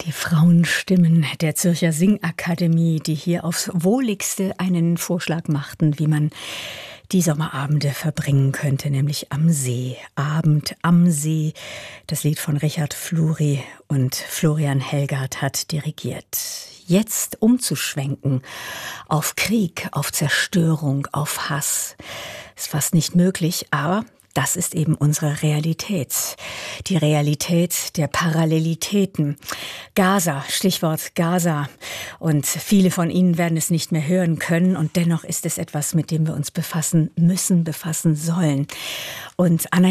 Die Frauenstimmen der Zürcher Singakademie, die hier aufs Wohligste einen Vorschlag machten, wie man die Sommerabende verbringen könnte, nämlich am See. Abend am See. Das Lied von Richard Fluri und Florian Helgard hat dirigiert. Jetzt umzuschwenken auf Krieg, auf Zerstörung, auf Hass, ist fast nicht möglich, aber das ist eben unsere Realität. Die Realität der Parallelitäten. Gaza, Stichwort Gaza. Und viele von Ihnen werden es nicht mehr hören können. Und dennoch ist es etwas, mit dem wir uns befassen müssen, befassen sollen. Und Anna